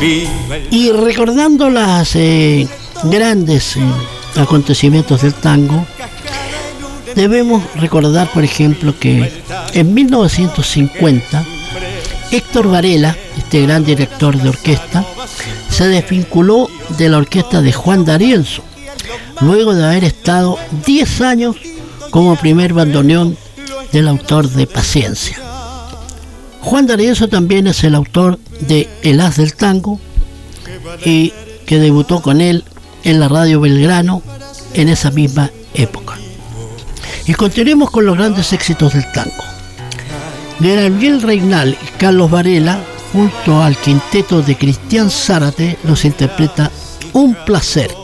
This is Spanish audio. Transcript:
Y recordando las grandes acontecimientos del tango, debemos recordar, por ejemplo, que en 1950 Héctor Varela, este gran director de orquesta, se desvinculó de la orquesta de Juan D'Arienzo, luego de haber estado 10 años como primer bandoneón del autor de Paciencia. Juan D'Arienzo también es el autor de El As del Tango, y que debutó con él en la radio Belgrano en esa misma época. Y continuemos con los grandes éxitos del tango. Gabriel Reynal y Carlos Varela, junto al quinteto de Cristian Zárate, nos interpreta Un Placer.